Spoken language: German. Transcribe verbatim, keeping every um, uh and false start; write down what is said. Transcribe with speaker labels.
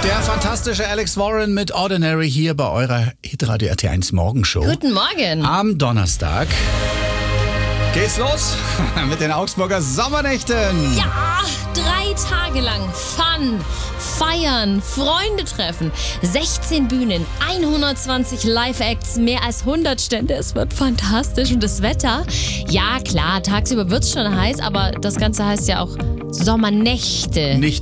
Speaker 1: Der fantastische Alex Warren mit Ordinary hier bei eurer Hitradio R T eins Morgenshow.
Speaker 2: Guten Morgen.
Speaker 1: Am Donnerstag geht's los mit den Augsburger Sommernächten.
Speaker 2: Ja, drei Tage lang Fun, Feiern, Freunde treffen, sechzehn Bühnen, hundertzwanzig Live-Acts, mehr als hundert Stände. Es wird fantastisch. Und das Wetter? Ja, klar, tagsüber wird's schon heiß, aber das Ganze heißt ja auch Sommernächte.
Speaker 1: Nicht